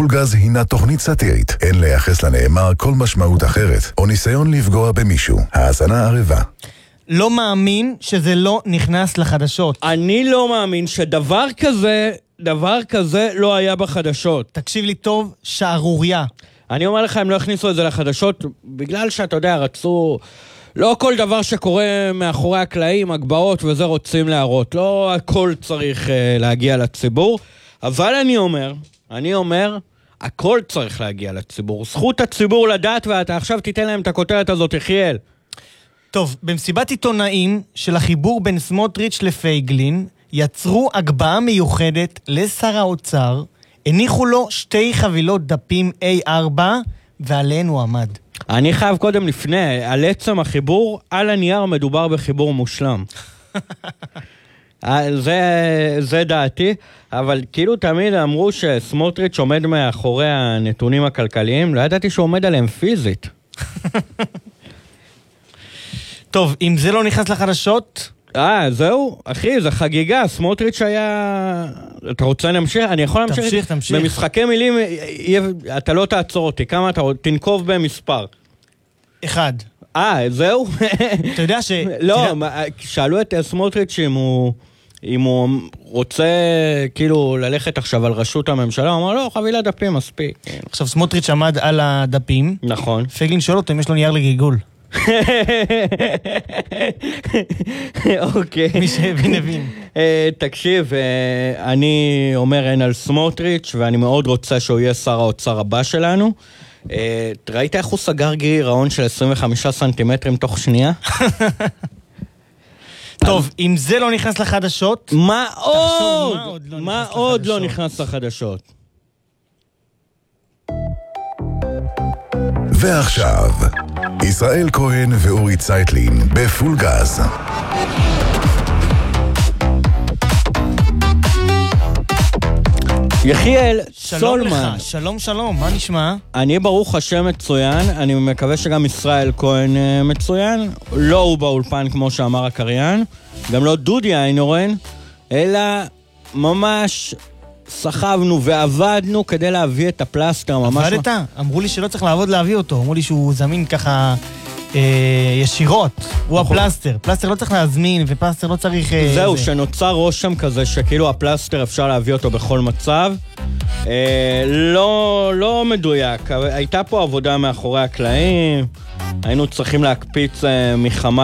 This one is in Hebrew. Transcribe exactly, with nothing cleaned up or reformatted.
פולגז הינה תוכנית סאטירית. אין לייחס לנאמר כל משמעות אחרת, או ניסיון לפגוע במישהו. האזנה ערבה. לא מאמין שזה לא נכנס לחדשות. אני לא מאמין שדבר כזה, דבר כזה לא היה בחדשות. תקשיב לי טוב, שערוריה. אני אומר לך, הם לא הכניסו את זה לחדשות, בגלל שאתה יודע, רצו... לא כל דבר שקורה מאחורי הקלעים, הגבעות וזה רוצים להראות. לא הכל צריך uh, להגיע לציבור. אבל אני אומר, אני אומר, הכל צריך להגיע לציבור. זכות הציבור לדעת, ואתה עכשיו תיתן להם את הכותרת הזאת, יחיאל. טוב, במסיבת עיתונאים של החיבור בין סמוטריץ' לפייגלין, יצרו הגבעה מיוחדת לשר האוצר, הניחו לו שתי חבילות דפים איי ארבע, ועליהן הוא עמד. אני חייב קודם לפני, על עצם החיבור, על הנייר מדובר בחיבור מושלם. זה, זה דעתי, אבל כאילו תמיד אמרו שסמוטריץ' עומד מאחורי הנתונים הכלכליים, לא ידעתי שהוא עומד עליהם פיזית. טוב, אם זה לא נכנס לחדשות... אה, זהו? אחי, זה חגיגה. סמוטריץ' היה... אתה רוצה להמשיך? אני יכול להמשיך? תמשיך, תמשיך. במשחקי מילים, אתה לא תעצור אותי. כמה אתה תנקוב במספר? אחד. אה, זהו? אתה יודע ש... לא, שאלו את סמוטריץ' אם הוא... אם הוא רוצה כאילו ללכת עכשיו על ראשות הממשלה, הוא אמר, לא, חבילה דפים, מספיק. עכשיו סמוטריץ' עמד על הדפים. נכון. פייגלין שואל אותו אם יש לו נייר לגיגול. אוקיי. מי שהבין הבין. תקשיב, אני אומר אין על סמוטריץ' ואני מאוד רוצה שהוא יהיה שר האוצר הבא שלנו. ראית איך הוא סגר גירעון של עשרים וחמישה סנטימטרים תוך שנייה? טוב, אם זה לא נכנס לחדשות... מה עוד? מה עוד לא נכנס לחדשות? ועכשיו, ישראל כהן ואורי צייטלין בפול גז. יחיאל סולמן. שלום לך, שלום שלום, מה נשמע? אני ברוך השם מצוין, אני מקווה שגם ישראל כהן מצוין, לא הוא באולפן כמו שאמר הקריין, גם לא דודי איינורן, אלא ממש סחבנו ועבדנו כדי להביא את הפלסטר. עבדת? מה... אמרו לי שלא צריך לעבוד להביא אותו, אמרו לי שהוא זמין ככה אה, ישירות, הוא הפלסטר, פלסטר לא צריך להזמין ופלסטר לא צריך... אה, זהו, זה. שנוצר רושם כזה שכאילו הפלסטר אפשר להביא אותו בכל מצב, אה, לא, לא מדויק, הייתה פה עבודה מאחורי הקלעים, היינו צריכים להקפיץ אה, מחמה